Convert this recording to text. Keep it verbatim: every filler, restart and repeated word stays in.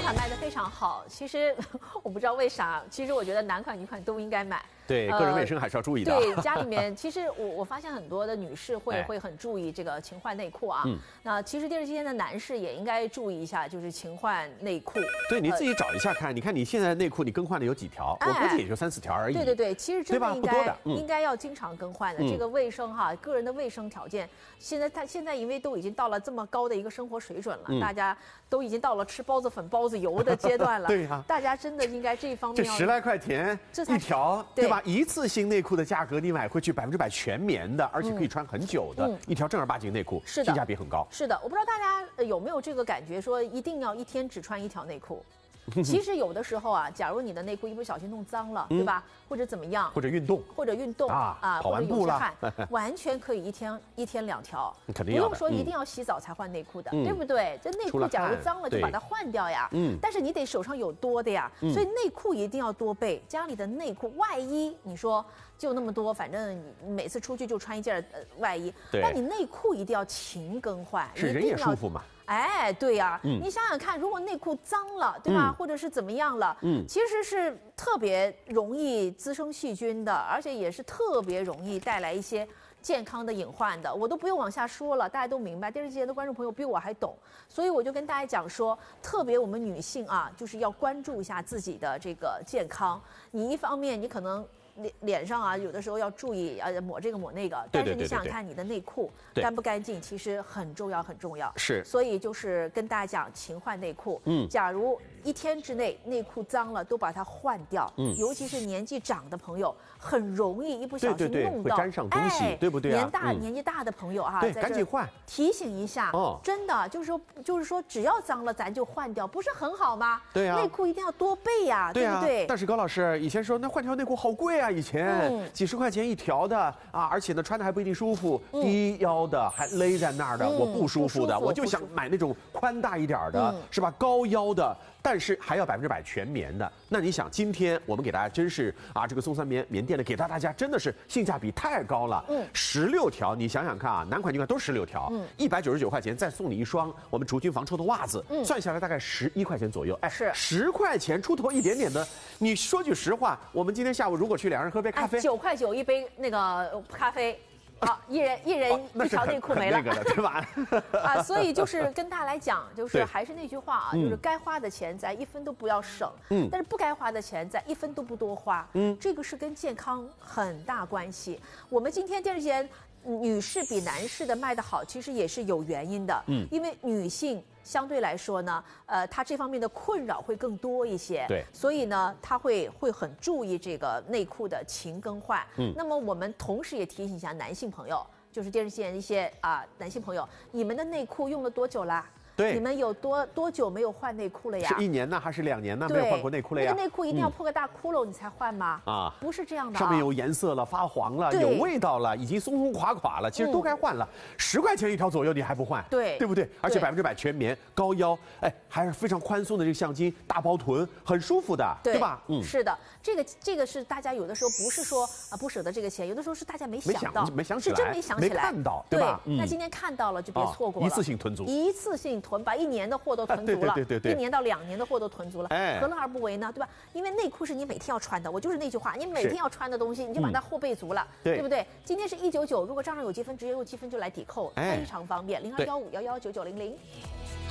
款卖得非常好，其实我不知道为啥，其实我觉得男款女款都应该买。 对，个人卫生还是要注意的。 对，家里面其实我我发现很多的女士会、 哎、 会很注意这个勤换内裤啊。 嗯， 那其实电视机前的男士也应该注意一下，就是勤换内裤。 对，你自己找一下看，呃、你看你现在内裤你更换的有几条？哎、我估计也就三四条而已。 对对对，其实真的应该、 嗯、 应该要经常更换的。嗯、这个卫生哈，个人的卫生条件，现在他现在因为都已经到了这么高的一个生活水准了，嗯、大家都已经到了吃包子粉、包子油的阶段了。 对呀、啊， 大家真的应该这一方面这十来块钱一条，对吧？一次性内裤的价格，你买回去百分之百全棉的，而且可以穿很久的、嗯、一条正儿八经内裤， 是的， 性价比很高。 是的，我不知道大家有没有这个感觉，说一定要一天只穿一条内裤。其实有的时候啊，假如你的内裤一不小心弄脏了，嗯、对吧？或者怎么样？ 或者运动， 或者运动啊啊，跑完步了， 完全可以一天一天两条， 肯定不用说一定要洗澡才换内裤的， 嗯、 对不对？这内裤假如脏了就把它换掉呀。嗯。但是你得手上有多的呀，嗯、所以内裤一定要多备。家里的内裤、外衣，你说就那么多，反正你每次出去就穿一件呃外衣，那你内裤一定要勤更换， 是人也舒服嘛。 哎，对呀、啊，嗯、你想想看，如果内裤脏了，对吧？嗯、或者是怎么样了，嗯，其实是特别容易滋生细菌的，而且也是特别容易带来一些健康的隐患的。我都不用往下说了，大家都明白。电视机前的观众朋友比我还懂，所以我就跟大家讲说，特别我们女性啊，就是要关注一下自己的这个健康。你一方面，你可能脸脸上啊，有的时候要注意啊，抹这个抹那个。但是你想想看，你的内裤干不干净，其实很重要，很重要。 是。 所以就是跟大家讲，勤换内裤。嗯。假如一天之内内裤脏了，都把它换掉。嗯。尤其是年纪长的朋友，很容易一不小心弄到， 对对对，会沾上东西， 哎、 对不对、啊？ 年大、嗯、年纪大的朋友啊， 对，赶紧换。 提醒一下。哦。真的就是说，就是说，只要脏了，咱就换掉，不是很好吗？ 对啊。 内裤一定要多备呀，对不对？ 但是高老师以前说，那换条内裤好贵啊，以前。嗯几十块钱一条的啊，而且呢穿的还不一定舒服，嗯、低腰的还勒在那儿的，嗯、我不舒服的， 不舒服我就想买那种宽大一点的，嗯、是吧？高腰的，但是还要百分之百全棉的。那你想，今天我们给大家真是啊，这个松三棉棉店的给到大家真的是性价比太高了。嗯，十六条，你想想看啊，男款女款都十六条，嗯，一百九十九块钱再送你一双我们竹君防臭的袜子，嗯，算下来大概十一块钱左右。哎， 是十块钱出头一点点的。你说句实话，我们今天下午如果去两人喝杯咖啡， 九块九一杯那个咖啡。好，一人一人一条内裤没了， 那个的对吧？ 啊，所以就是跟大家来讲，就是还是那句话啊，就是该花的钱咱一分都不要省，嗯，但是不该花的钱咱一分都不多花，嗯，这个是跟健康很大关系。我们今天电视前女士比男士的卖得好，其实也是有原因的，嗯，因为女性相对来说呢，呃，她这方面的困扰会更多一些， 对， 所以呢，她会会很注意这个内裤的勤更换。嗯，那么我们同时也提醒一下男性朋友，就是电视机前一些啊、呃、男性朋友，你们的内裤用了多久啦？ 对， 你们有多多久没有换内裤了呀？ 是一年呢，还是两年呢？没有换过内裤了呀？ 那个内裤一定要破个大窟窿你才换吗？ 啊、 嗯，不是这样的、啊。 上面有颜色了，发黄了，有味道了，已经松松垮垮了，其实都该换了。十、嗯、块钱一条左右，你还不换？ 对， 对不对？而且百分之百全棉，高腰，哎，还是非常宽松的这个橡筋，大包臀，很舒服的， 对, 对吧？ 嗯，是的，这个这个是大家有的时候不是说啊不舍得这个钱，有的时候是大家没想到， 没想起来， 是真没想起来， 没看到， 对吧？ 嗯、那今天看到了就别错过了， 哦、一次性囤足， 一次性囤，把一年的货都囤足了， 对对对， 一年到两年的货都囤足了， 哎， 何乐而不为呢？对吧？因为内裤是你每天要穿的，我就是那句话，你每天要穿的东西，你就把它货备足了， 对， 对不对？今天是一九九，如果账上有积分，直接用积分就来抵扣，非常方便，零二幺五幺幺九九零零。